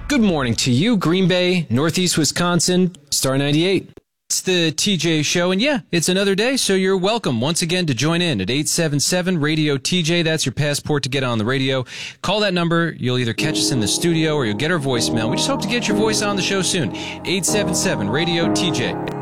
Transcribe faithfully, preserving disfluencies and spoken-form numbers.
Good morning to you, Green Bay, Northeast Wisconsin, Star ninety-eight. It's the T J Show, and yeah, it's another day, so you're welcome once again to join in at eight seven seven radio T J. That's your passport to get on the radio. Call that number. You'll either catch us in the studio or you'll get our voicemail. We just hope to get your voice on the show soon. eight seven seven radio T J.